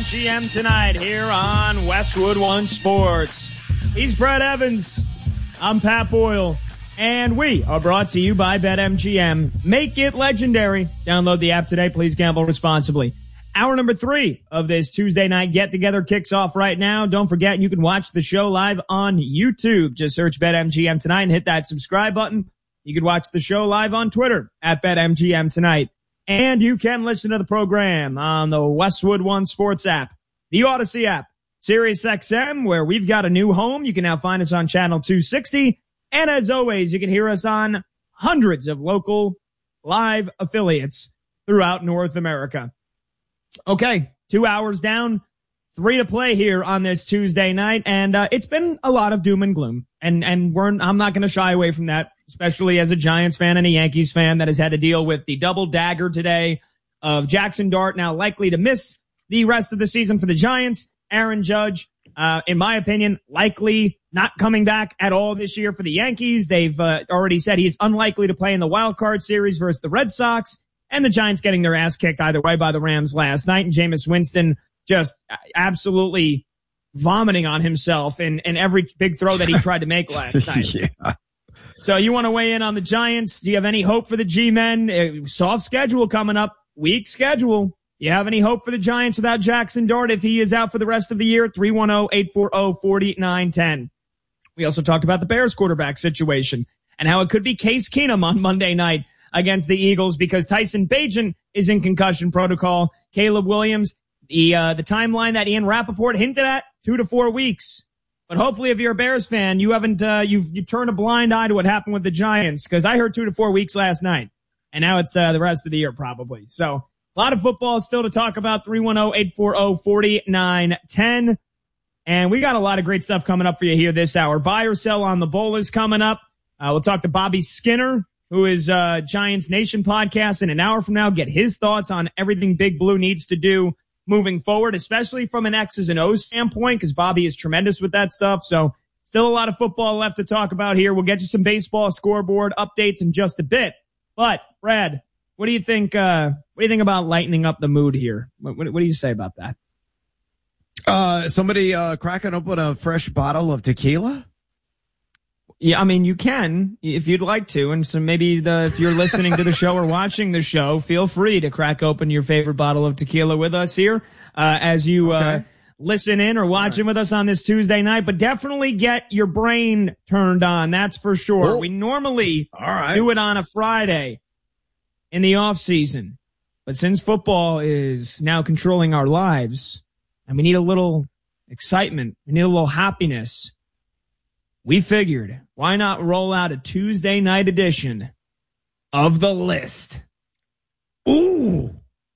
BetMGM tonight here on Westwood One Sports. He's Brett Evans. I'm Pat Boyle. And we are brought to you by BetMGM. Make it legendary. Download the app today. Please gamble responsibly. Hour number 3 of this Tuesday night get-together kicks off right now. Don't forget, you can watch the show live on YouTube. Just search BetMGM tonight and hit that subscribe button. You can watch the show live on Twitter at BetMGM tonight. And you can listen to the program on the Westwood One Sports app, the Odyssey app, SiriusXM, where we've got a new home. You can now find us on channel 260. And as always, you can hear us on hundreds of local live affiliates throughout North America. Okay, 2 hours down, 3 to play here on this Tuesday night. And it's been a lot of doom and gloom. And I'm not going to shy away from that, especially as a Giants fan and a Yankees fan that has had to deal with the double dagger today of Jackson Dart now likely to miss the rest of the season for the Giants. Aaron Judge, in my opinion, likely not coming back at all this year for the Yankees. They've already said he's unlikely to play in the wild card series versus the Red Sox, and the Giants getting their ass kicked either way by the Rams last night. And Jameis Winston just absolutely vomiting on himself in every big throw that he tried to make last night. Yeah. So you want to weigh in on the Giants? Do you have any hope for the G-men? Soft schedule coming up, weak schedule. You have any hope for the Giants without Jackson Dart if he is out for the rest of the year? 310-840-4910. We also talked about the Bears quarterback situation and how it could be Case Keenum on Monday night against the Eagles because Tyson Bagent is in concussion protocol. Caleb Williams, the timeline that Ian Rappaport hinted at, 2 to 4 weeks. But hopefully if you're a Bears fan, you haven't, you've turned a blind eye to what happened with the Giants because I heard 2 to 4 weeks last night and now it's the rest of the year probably. So a lot of football still to talk about. 310-840-4910. And we got a lot of great stuff coming up for you here this hour. Buy or sell on the bowl is coming up. We'll talk to Bobby Skinner, who is Giants Nation podcast in an hour from now. Get his thoughts on everything Big Blue needs to do moving forward, especially from an X's and O's standpoint, because Bobby is tremendous with that stuff. So still a lot of football left to talk about here. We'll get you some baseball scoreboard updates in just a bit. But Brad, what do you think? What do you think about lightening up the mood here? What do you say about that? Somebody cracking open a fresh bottle of tequila? Yeah, I mean, you can if you'd like to. And so maybe if you're listening to the show or watching the show, feel free to crack open your favorite bottle of tequila with us here as you listen in or watch in with us on this Tuesday night. But definitely get your brain turned on. That's for sure. Oh. We normally do it on a Friday in the off season. But since football is now controlling our lives and we need a little excitement, we need a little happiness, we figured, why not roll out a Tuesday night edition of The List? Ooh.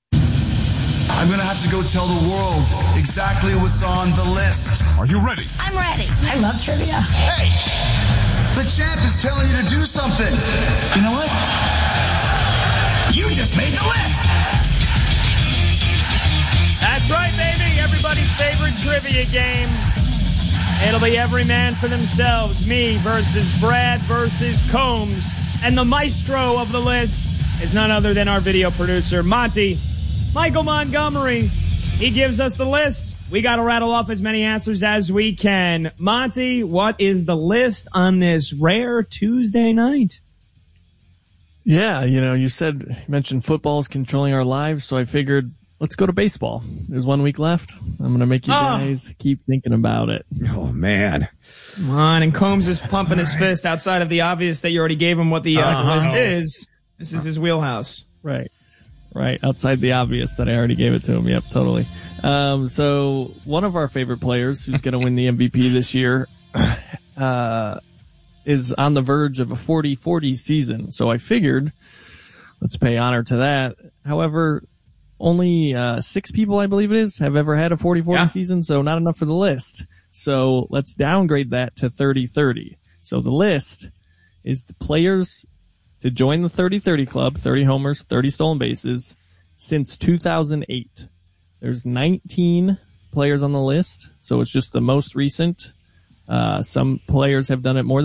I'm going to have to go tell the world exactly what's on the list. Are you ready? I'm ready. I love trivia. Hey, the champ is telling you to do something. You know what? You just made the list. That's right, baby. Everybody's favorite trivia game. It'll be every man for themselves. Me versus Brad versus Combs. And the maestro of the list is none other than our video producer, Monty. Michael Montgomery. He gives us the list. We got to rattle off as many answers as we can. Monty, what is the list on this rare Tuesday night? Yeah, you mentioned football is controlling our lives, so I figured let's go to baseball. There's 1 week left. I'm going to make you guys keep thinking about it. Oh, man. Come on, and Combs is pumping his fist outside of the obvious that you already gave him what the list is. This is his wheelhouse. Right. Outside the obvious that I already gave it to him. Yep, totally. So one of our favorite players who's going to win the MVP this year is on the verge of a 40-40 season. So I figured let's pay honor to that. However, only 6 people, I believe it is, have ever had a 40-40 season, so not enough for the list. So let's downgrade that to 30-30. So the list is the players to join the 30-30 club, 30 homers, 30 stolen bases, since 2008. There's 19 players on the list, so it's just the most recent. Some players have done it more than